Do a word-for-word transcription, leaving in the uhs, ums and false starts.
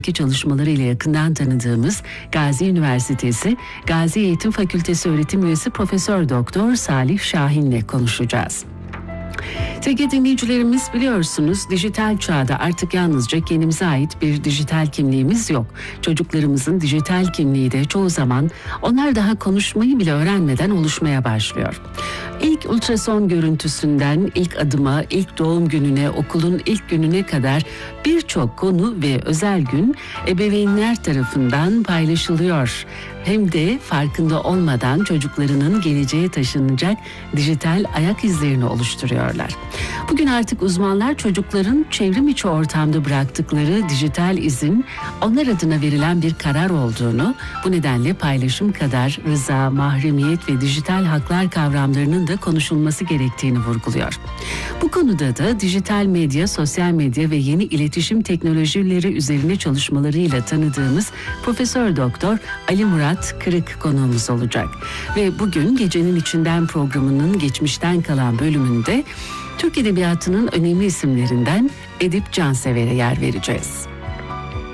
çalışmalarıyla yakından tanıdığımız Gazi Üniversitesi Gazi Eğitim Fakültesi öğretim üyesi Profesör Doktor Salih Şahin'le konuşacağız. Sevgili dinleyicilerimiz, biliyorsunuz dijital çağda artık yalnızca kendimize ait bir dijital kimliğimiz yok. Çocuklarımızın dijital kimliği de çoğu zaman onlar daha konuşmayı bile öğrenmeden oluşmaya başlıyor. İlk ultrason görüntüsünden ilk adıma, ilk doğum gününe, okulun ilk gününe kadar birçok konu ve özel gün ebeveynler tarafından paylaşılıyor. Hem de farkında olmadan çocuklarının geleceğe taşınacak dijital ayak izlerini oluşturuyorlar. Bugün artık uzmanlar çocukların çevrim içi ortamda bıraktıkları dijital izin onlar adına verilen bir karar olduğunu, bu nedenle paylaşım kadar rıza, mahremiyet ve dijital haklar kavramlarının da konuşulması gerektiğini vurguluyor. Bu konuda da dijital medya, sosyal medya ve yeni iletişim teknolojileri üzerine çalışmalarıyla tanıdığımız Profesör Doktor Ali Murat Kırık konuğumuz olacak. Ve bugün Gecenin İçinden programının geçmişten kalan bölümünde Türk Edebiyatı'nın önemli isimlerinden Edip Cansever'e yer vereceğiz.